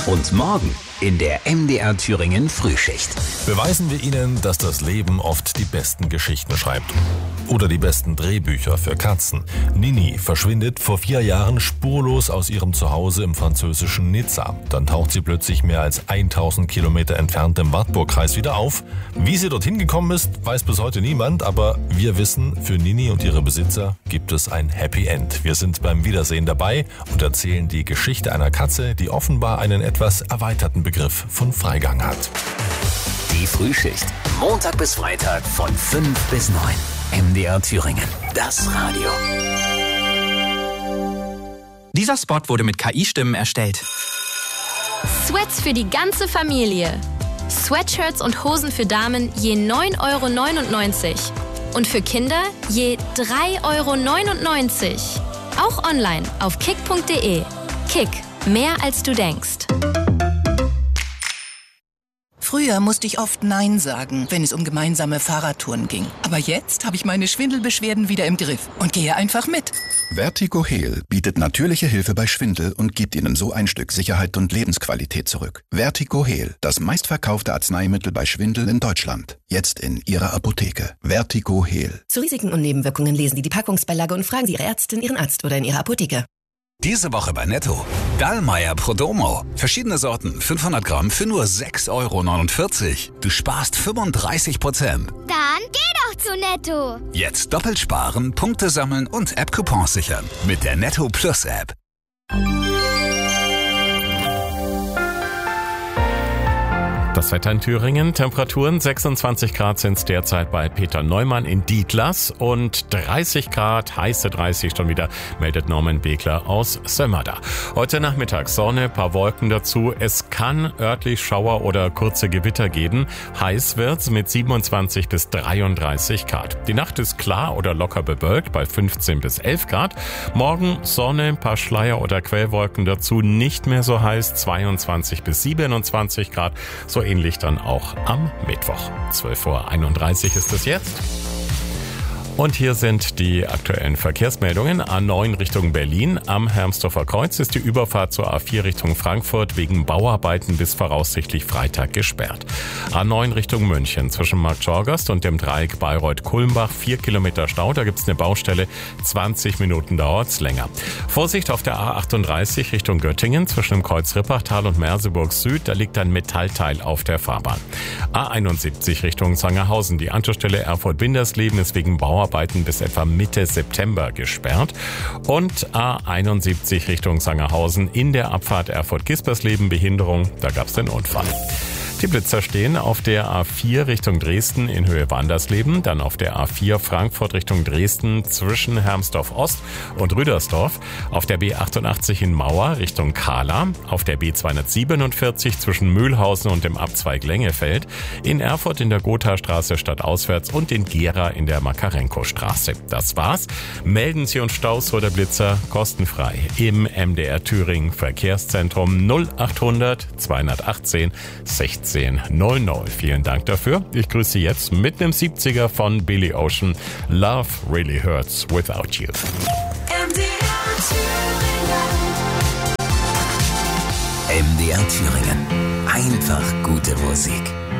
Und morgen in der MDR Thüringen Frühschicht. Beweisen wir Ihnen, dass das Leben oft die besten Geschichten schreibt. Oder die besten Drehbücher für Katzen. Nini verschwindet vor 4 Jahren spurlos aus ihrem Zuhause im französischen Nizza. Dann taucht sie plötzlich mehr als 1000 Kilometer entfernt im Wartburgkreis wieder auf. Wie sie dorthin gekommen ist, weiß bis heute niemand. Aber wir wissen, für Nini und ihre Besitzer gibt es ein Happy End. Wir sind beim Wiedersehen dabei und erzählen die Geschichte einer Katze, die offenbar einen etwas erweiterten Begriff von Freigang hat. Die Frühschicht. Montag bis Freitag von 5 bis 9. MDR Thüringen. Das Radio. Dieser Spot wurde mit KI-Stimmen erstellt. Sweats für die ganze Familie. Sweatshirts und Hosen für Damen je 9,99 €. Und für Kinder je 3,99 €. Auch online auf kick.de. Kick. Mehr als du denkst. Früher musste ich oft Nein sagen, wenn es um gemeinsame Fahrradtouren ging. Aber jetzt habe ich meine Schwindelbeschwerden wieder im Griff und gehe einfach mit. Vertigo Heal bietet natürliche Hilfe bei Schwindel und gibt Ihnen so ein Stück Sicherheit und Lebensqualität zurück. Vertigo Heal, das meistverkaufte Arzneimittel bei Schwindel in Deutschland. Jetzt in Ihrer Apotheke. Vertigo Heal. Zu Risiken und Nebenwirkungen lesen Sie die Packungsbeilage und fragen Sie Ihre Ärztin, Ihren Arzt oder in Ihrer Apotheke. Diese Woche bei Netto. Dallmayr Prodomo. Verschiedene Sorten, 500 Gramm für nur 6,49 €. Du sparst 35%. Dann geh doch zu Netto. Jetzt doppelt sparen, Punkte sammeln und App-Coupons sichern. Mit der Netto Plus App. Das Wetter in Thüringen, Temperaturen 26 Grad sind es derzeit bei Peter Neumann in Dietlas und 30 Grad, heiße 30 schon wieder, meldet Norman Begler aus Sömmerda. Heute Nachmittag Sonne, paar Wolken dazu. Es kann örtlich Schauer oder kurze Gewitter geben. Heiß wird's mit 27 bis 33 Grad. Die Nacht ist klar oder locker bewölkt bei 15 bis 11 Grad. Morgen Sonne, ein paar Schleier oder Quellwolken dazu, nicht mehr so heiß, 22 bis 27 Grad. So ähnlich dann auch am Mittwoch. 12:31 ist es jetzt. Und hier sind die aktuellen Verkehrsmeldungen. A9 Richtung Berlin. Am Hermsdorfer Kreuz ist die Überfahrt zur A4 Richtung Frankfurt wegen Bauarbeiten bis voraussichtlich Freitag gesperrt. A9 Richtung München zwischen Marktschorgast und dem Dreieck Bayreuth-Kulmbach 4 Kilometer Stau. Da gibt's eine Baustelle. 20 Minuten dauert's länger. Vorsicht auf der A38 Richtung Göttingen zwischen dem Kreuz Rippachtal und Merseburg Süd. Da liegt ein Metallteil auf der Fahrbahn. A71 Richtung Sangerhausen. Die Anschlussstelle Erfurt-Windersleben ist wegen Bauarbeiten bis etwa Mitte September gesperrt. Und A71 Richtung Sangerhausen in der Abfahrt Erfurt-Gispersleben Behinderung. Da gab es den Unfall. Die Blitzer stehen auf der A4 Richtung Dresden in Höhe Wandersleben, dann auf der A4 Frankfurt Richtung Dresden zwischen Hermsdorf Ost und Rüdersdorf, auf der B88 in Mauer Richtung Kahla, auf der B247 zwischen Mühlhausen und dem Abzweig Lengefeld, in Erfurt in der Gothastraße stadtauswärts und in Gera in der Makarenko-Straße. Das war's. Melden Sie uns Staus oder Blitzer kostenfrei im MDR Thüringen Verkehrszentrum 0800 218 1600. Vielen Dank dafür. Ich grüße jetzt mit einem 70er von Billy Ocean. Love Really Hurts Without You. MDR Thüringen. Einfach gute Musik.